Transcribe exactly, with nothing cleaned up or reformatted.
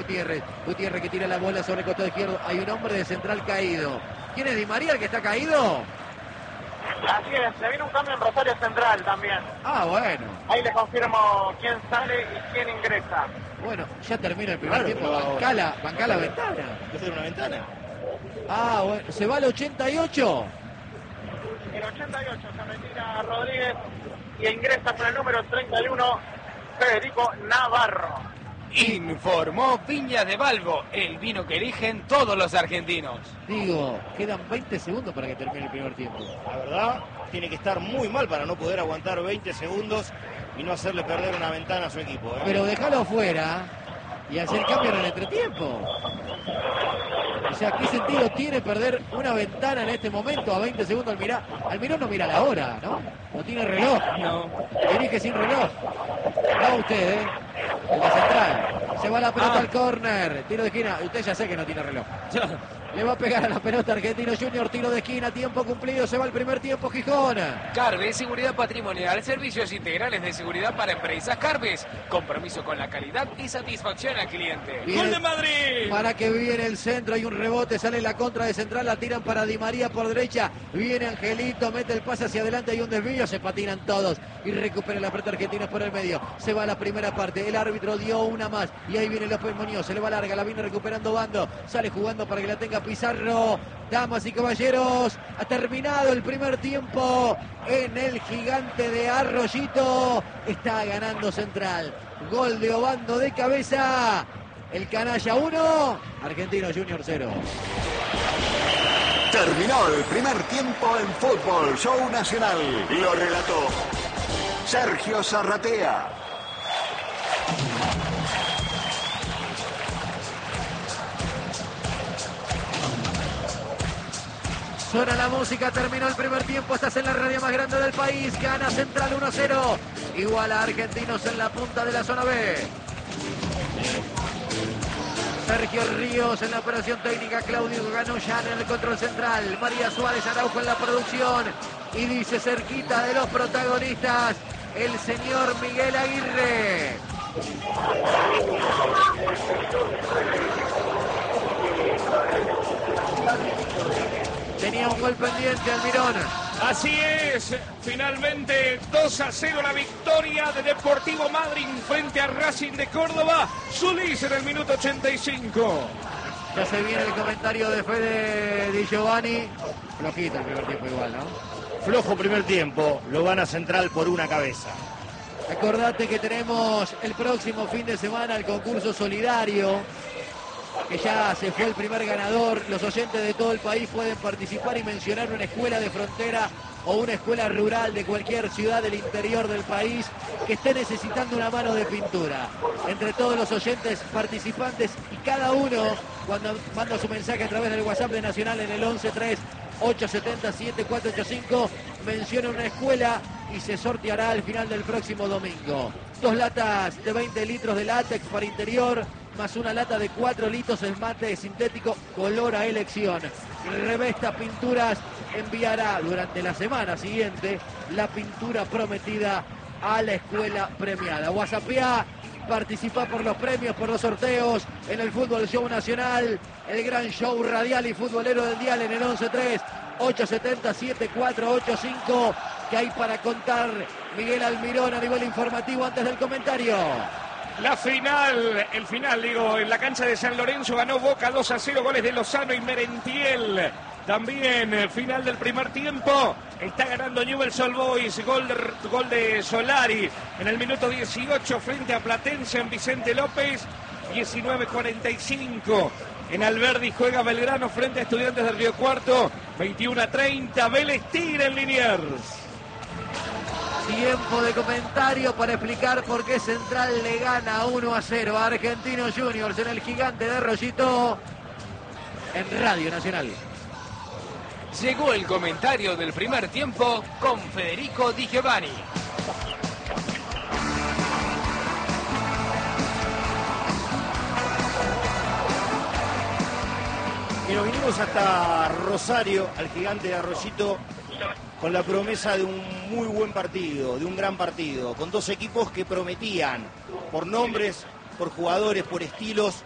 Gutiérrez. Gutiérrez que tira la bola sobre el costado izquierdo. Hay un hombre de central caído. ¿Quién es Di María el que está caído? Así es, se viene un cambio en Rosario Central también. Ah, bueno. Ahí les confirmo quién sale y quién ingresa. Bueno, ya termina el primer Claro, tiempo. pero- Bancala, bancala la ventana. ¿Qué hacer una ventana? Ah, bueno. ¿Se va al ochenta y ocho? En ochenta y ocho se retira Rodríguez y ingresa con el número treinta y uno, Federico Navarro. Informó Viñas de Balbo, el vino que eligen todos los argentinos. Digo, quedan veinte segundos para que termine el primer tiempo. La verdad, tiene que estar muy mal para no poder aguantar veinte segundos y no hacerle perder una ventana a su equipo, ¿eh? Pero déjalo afuera y hacer cambio en el entretiempo. O sea, ¿qué sentido tiene perder una ventana en este momento a veinte segundos? Almirón, Almirón no mira la hora, ¿no? No tiene reloj. No. Dirige sin reloj. Va usted, ¿eh? El de central. Se va la pelota Ah. al córner. Tiro de esquina. Usted ya sé que no tiene reloj. Le va a pegar a la pelota Argentino Junior. Tiro de esquina. Tiempo cumplido. Se va el primer tiempo Gijón. Carbes, seguridad patrimonial, servicios integrales de seguridad para empresas. Carbes, compromiso con la calidad y satisfacción al cliente. Viene- ¡Gol de Madrid! Para que viene el centro, hay un rebote, sale la contra de central, la tiran para Di María por derecha, viene Angelito, mete el pase hacia adelante, hay un desvío, se patinan todos y recupera la pelota Argentina por el medio. Se va la primera parte, el árbitro dio una más y ahí viene López Muñoz, se le va larga, la viene recuperando Bando, sale jugando para que la tenga Pizarro. Damas y caballeros, ha terminado el primer tiempo en el Gigante de Arroyito. Está ganando Central. Gol de Obando de cabeza. El Canalla uno, Argentino Junior cero. Terminó el primer tiempo en Fútbol Show Nacional. Lo relató Sergio Zarratea. Suena la música, terminó el primer tiempo, estás en la radio más grande del país, gana Central uno a cero, igual a Argentinos en la punta de la zona B. Sergio Ríos en la operación técnica, Claudio Ganuyan en el control central, María Suárez Araujo en la producción y dice cerquita de los protagonistas el señor Miguel Aguirre. Tenía un gol pendiente Almirón. Así es, finalmente dos a cero la victoria de Deportivo Madryn frente a Racing de Córdoba. Solís en el minuto ochenta y cinco. Ya se viene el comentario de Fede Di Giovanni. Flojito el primer tiempo igual, ¿no? Flojo primer tiempo, lo gana Central por una cabeza. Acordate que tenemos el próximo fin de semana el concurso solidario, que ya se fue el primer ganador. Los oyentes de todo el país pueden participar y mencionar una escuela de frontera o una escuela rural de cualquier ciudad del interior del país que esté necesitando una mano de pintura. Entre todos los oyentes participantes y cada uno, cuando manda su mensaje a través del WhatsApp de Nacional en el once tres ocho siete cero siete cuatro ocho cinco, menciona una escuela y se sorteará al final del próximo domingo. Dos latas de veinte litros de látex para interior, más una lata de cuatro litros de esmalte sintético, color a elección. Revesta Pinturas enviará durante la semana siguiente la pintura prometida a la escuela premiada. WhatsAppea, participa por los premios, por los sorteos en el Fútbol Show Nacional, el gran show radial y futbolero del dial en el once tres ocho siete cero siete cuatro ocho cinco. que hay para contar Miguel Almirón a nivel informativo antes del comentario? La final, el final, digo, en la cancha de San Lorenzo ganó Boca dos a cero, goles de Lozano y Merentiel. También el final del primer tiempo está ganando Newell's Old Boys, gol de, gol de Solari en el minuto dieciocho frente a Platense en Vicente López, diecinueve cuarenta y cinco. En Alberdi juega Belgrano frente a Estudiantes del Río Cuarto, veintiuno a treinta, Vélez Tigre en Liniers. Tiempo de comentario para explicar por qué Central le gana uno a cero a Argentinos Juniors en el Gigante de Arroyito en Radio Nacional. Llegó el comentario del primer tiempo con Federico Di Giovanni. Y nos vinimos hasta Rosario, al Gigante de Arroyito, con la promesa de un muy buen partido, de un gran partido, con dos equipos que prometían, por nombres, por jugadores, por estilos,